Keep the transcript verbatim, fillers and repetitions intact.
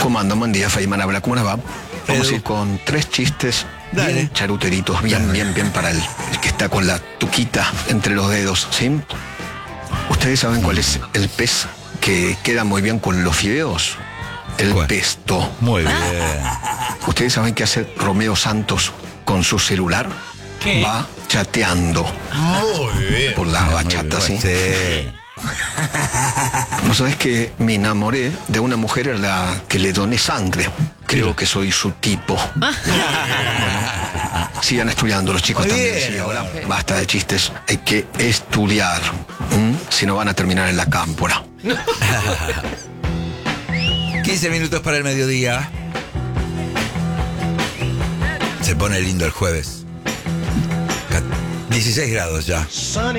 ¿Cómo andan? Buen día, Feynman habla. ¿Cómo les va? Vamos Edu. a ir con tres chistes Dale. bien charuteritos, bien, bien, bien para el, el que está con la tuquita entre los dedos, ¿sí? ¿Ustedes saben cuál es el pez que queda muy bien con los fideos? El ¿Cuál? pesto. Muy bien. ¿Ustedes saben qué hace Romeo Santos con su celular? ¿Qué? Va chateando Muy bien. por la bachata, ¿sí? Sí. ¿No sabes que me enamoré de una mujer a la que le doné sangre? Creo que soy su tipo. Sigan estudiando los chicos Muy también. bien. Sí, ahora basta de chistes. Hay que estudiar. ¿Mm? Si no van a terminar en la cámpora. quince minutos para el mediodía. Se pone lindo el jueves. Ca- dieciséis grados ya.